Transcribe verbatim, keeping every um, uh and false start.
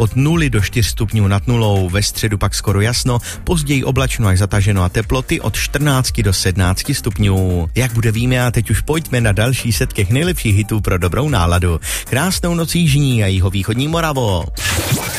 od nuly do čtyř stupňů nad nulou, ve středu pak skoro jasno, později oblačno až zataženo a teploty od čtrnáct do sedmnáct stupňů. Jak bude víme, a teď už pojďme na další set těch nejlepších hitů pro dobrou náladu. Krásnou noc jižní a jihovýchodní Moravo.